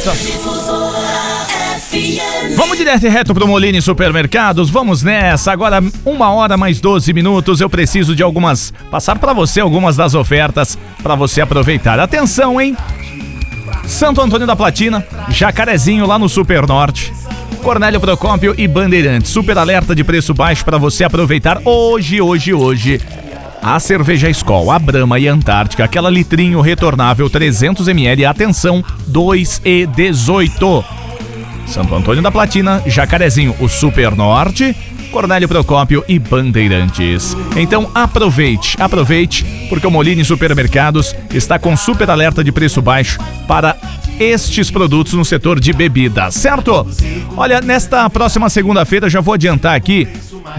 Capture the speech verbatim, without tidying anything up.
certo? Vamos direto e reto pro Molini Supermercados, vamos nessa. Agora uma hora mais doze minutos, eu preciso de algumas, passar para você algumas das ofertas para você aproveitar. Atenção, hein? Santo Antônio da Platina, Jacarezinho lá no Super Norte, Cornélio Procópio e Bandeirantes. Super alerta de preço baixo para você aproveitar hoje, hoje, hoje. A cerveja Skol, a Brahma e a Antártica, aquela litrinho retornável trezentos mililitros, atenção, dois e dezoito. Santo Antônio da Platina, Jacarezinho, o Super Norte, Cornélio Procópio e Bandeirantes. Então aproveite, aproveite, porque o Molini Supermercados está com super alerta de preço baixo para estes produtos no setor de bebidas, certo? Olha, nesta próxima segunda-feira, já vou adiantar aqui,